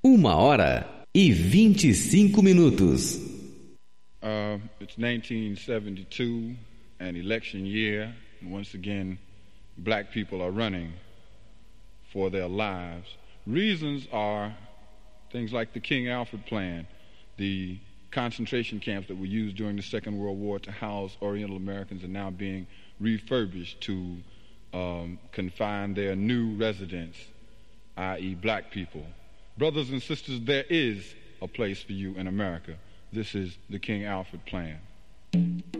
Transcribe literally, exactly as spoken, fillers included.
Uma hora e vinte e cinco minutos. Uh, it's nineteen seventy-two, an election year, and once again, black people are running for their lives. Reasons are things like the King Alfred Plan, the concentration camps that were used during the Second World War to house Oriental Americans are now being refurbished to um, confine their new residents, that is black people. Brothers and sisters, there is a place for you in America. This is the King Alfred Plan.